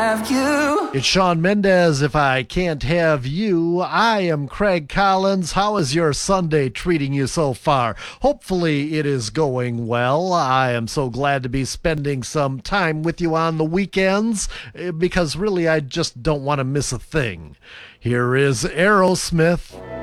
have you. It's Shawn Mendes. If I can't have you, I am Craig Collins. How is your Sunday treating you so far? Hopefully it is going well. I am so glad to be spending some time with you on the weekends because really I just don't want to miss a thing. Here is Aerosmith.